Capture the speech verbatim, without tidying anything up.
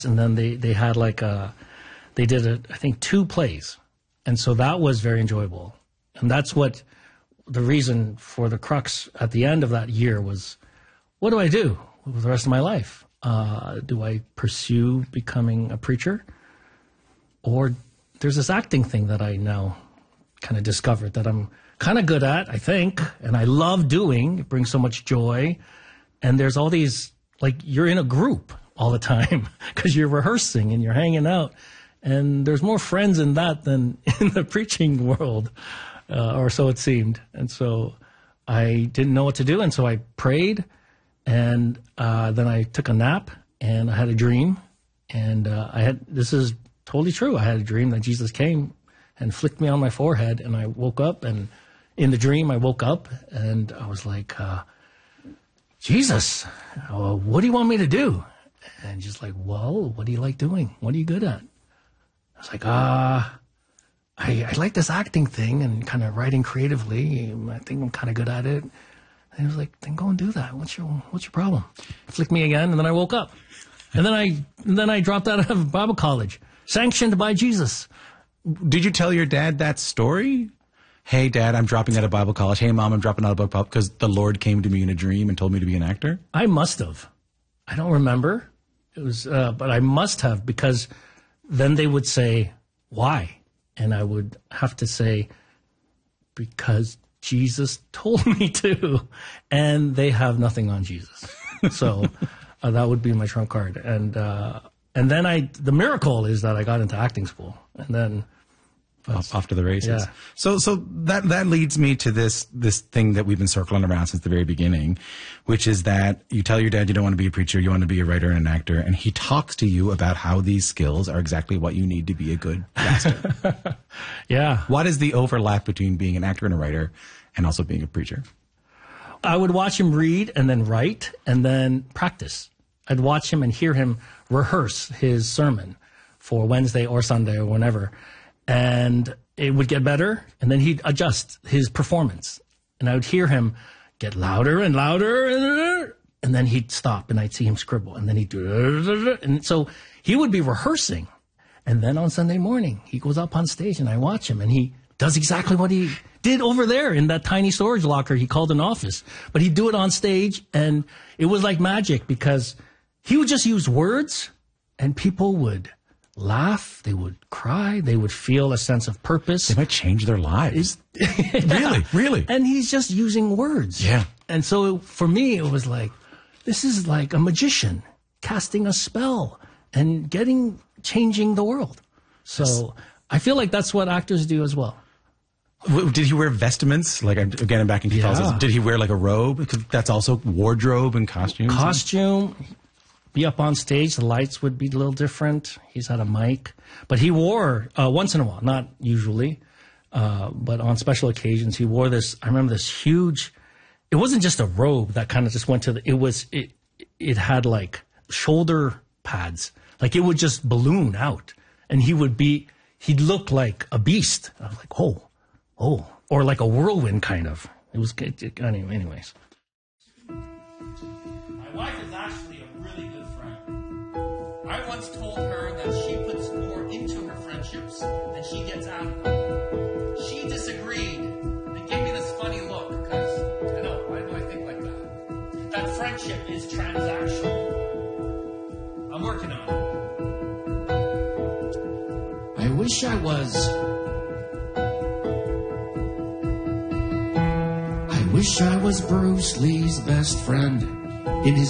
and then they, they had like a, they did, a, I think, two plays. And so that was very enjoyable. And that's what the reason for the crux at the end of that year was, what do I do with the rest of my life? Uh, do I pursue becoming a preacher? Or there's this acting thing that I now kind of discovered that I'm kind of good at, I think, and I love doing. It brings so much joy. And there's all these, like, you're in a group all the time because you're rehearsing and you're hanging out. And there's more friends in that than in the preaching world, uh, or so it seemed. And so I didn't know what to do, and so I prayed, and uh, then I took a nap, and I had a dream. And uh, I had, this is totally true, I had a dream that Jesus came and flicked me on my forehead, and I woke up, and in the dream I woke up, and I was like, uh, Jesus, uh, what do you want me to do? And just like, well, what do you like doing? What are you good at? I was like, ah, uh, I, I like this acting thing and kind of writing creatively. I think I'm kind of good at it. And he was like, then go and do that. What's your What's your problem? Flick me again, and then I woke up. And then I and then I dropped out of Bible college, sanctioned by Jesus. Did you tell your dad that story? Hey, Dad, I'm dropping out of Bible college. Hey, Mom, I'm dropping out of Bible college because the Lord came to me in a dream and told me to be an actor? I must have. I don't remember. It was, uh, but I must have, because then they would say, why? And I would have to say, because Jesus told me to. And they have nothing on Jesus. So uh, that would be my trump card. And uh, and then I, the miracle is that I got into acting school. And then Off, off to the races. Yeah. So, so that, that leads me to this, this thing that we've been circling around since the very beginning, which is that you tell your dad you don't want to be a preacher, you want to be a writer and an actor, and he talks to you about how these skills are exactly what you need to be a good pastor. Yeah. What is the overlap between being an actor and a writer and also being a preacher? I would watch him read and then write and then practice. I'd watch him and hear him rehearse his sermon for Wednesday or Sunday or whenever. And it would get better, and then he'd adjust his performance. And I would hear him get louder and louder, and, and then he'd stop, and I'd see him scribble, and then he'd do, and so he would be rehearsing. And then on Sunday morning, he goes up on stage, and I watch him, and he does exactly what he did over there in that tiny storage locker he called an office. But he'd do it on stage, and it was like magic, because he would just use words, and people would laugh, they would cry, they would feel a sense of purpose. They might change their lives. Yeah. Really, really. And he's just using words. Yeah. And so for me, it was like, this is like a magician casting a spell and getting, changing the world. So I feel like that's what actors do as well. Did he wear vestments? Like, again, I'm back in Catholicism. Yeah. Did he wear like a robe? Because that's also wardrobe and costumes. Costume. Be up on stage, the lights would be a little different. He's had a mic. But he wore, uh, once in a while, not usually, uh, but on special occasions, he wore this, I remember this huge, it wasn't just a robe that kind of just went to the, it was, it, it had like shoulder pads. Like it would just balloon out. And he would be, he'd look like a beast. I was like, oh, oh, or like a whirlwind kind of. It was, it, it, anyway, anyways. My wife is actually a really good friend. I once told her that she puts more into her friendships than she gets out of them. She disagreed and gave me this funny look because, I know, why do I think like that? That friendship is transactional. I'm working on it. I wish I was... I wish I was Bruce Lee's best friend in his